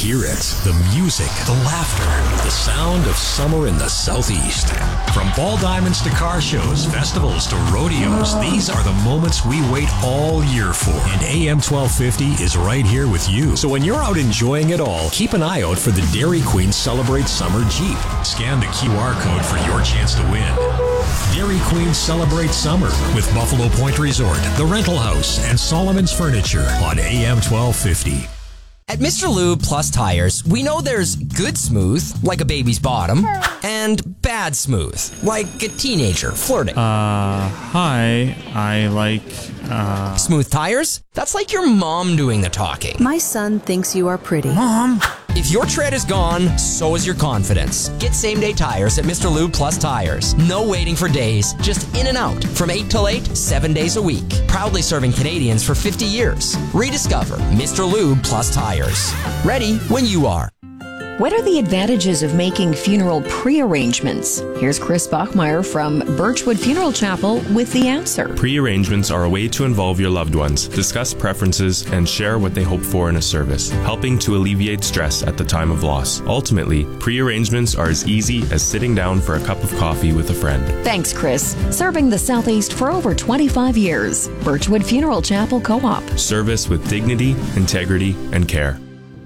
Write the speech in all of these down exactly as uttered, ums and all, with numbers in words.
hear it. The music, the laughter, the sound of summer in the Southeast. From ball diamonds to car shows, festivals to rodeos, these are the moments we wait all year for. And A M twelve fifty is right here with you. So when you're out enjoying it all, keep an eye out for the Dairy Queen Celebrate Summer Jeep. Scan the Q R code for your chance to win. Dairy Queen Celebrate Summer with Buffalo Point Resort, The Rental House, and Solomon's Furniture on A M twelve fifty. At Mister Lube Plus Tires, we know there's good smooth, like a baby's bottom, and bad smooth, like a teenager flirting. Uh, hi, I like, uh... Smooth tires? That's like your mom doing the talking. My son thinks you are pretty. Mom! If your tread is gone, so is your confidence. Get same-day tires at Mister Lube Plus Tires. No waiting for days, just in and out. From eight till eight, seven days a week. Proudly serving Canadians for fifty years. Rediscover Mister Lube Plus Tires. Ready when you are. What are the advantages of making funeral pre-arrangements? Here's Chris Bachmeyer from Birchwood Funeral Chapel with the answer. Pre-arrangements are a way to involve your loved ones, discuss preferences, and share what they hope for in a service, helping to alleviate stress at the time of loss. Ultimately, pre-arrangements are as easy as sitting down for a cup of coffee with a friend. Thanks, Chris. Serving the Southeast for over twenty-five years. Birchwood Funeral Chapel Co-op. Service with dignity, integrity, and care.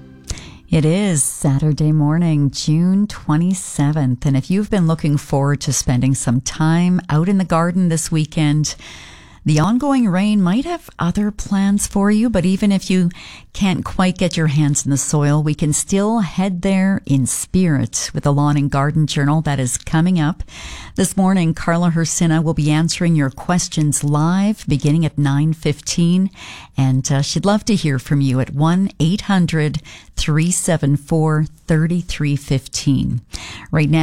It is Saturday morning, June twenty-seventh, and if you've been looking forward to spending some time out in the garden this weekend, the ongoing rain might have other plans for you, but even if you can't quite get your hands in the soil, we can still head there in spirit with the Lawn and Garden Journal that is coming up. This morning, Carla Hersina will be answering your questions live beginning at nine fifteen, and uh, she'd love to hear from you at one eight hundred three seven four three three one five. Right now,